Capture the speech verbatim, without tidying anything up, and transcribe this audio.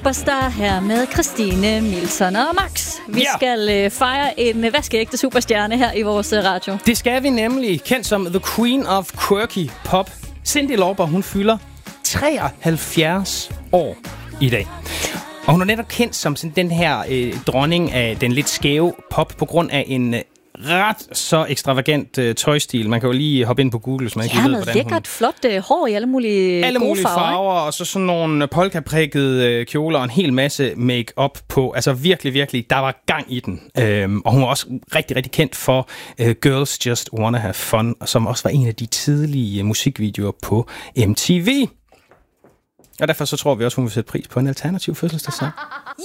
Superstar her med Christine, Milton og Max. Vi Ja. skal øh, fejre en vaskeægte superstjerne her i vores øh, radio. Det skal vi nemlig, kendt som The Queen of Quirky Pop. Cyndi Lauper, hun fylder treoghalvfjerds år i dag. Og hun er netop kendt som sådan den her øh, dronning af den lidt skæve pop på grund af en øh, ret så ekstravagant øh, tøjstil. Man kan jo lige hoppe ind på Google, hvis man ikke Ja, ved, noget hvordan lækkert, hun... flot øh, hår i alle mulige Alle gode mulige farver. farver, og så sådan nogle polkaprikkede øh, kjoler og en hel masse make-up på. Altså virkelig, virkelig, der var gang i den. Øhm, og hun var også rigtig, rigtig kendt for øh, Girls Just Wanna Have Fun, som også var en af de tidlige øh, musikvideoer på M T V. Og derfor så tror vi også, hun vil sætte pris på en alternativ fødselsdagssang.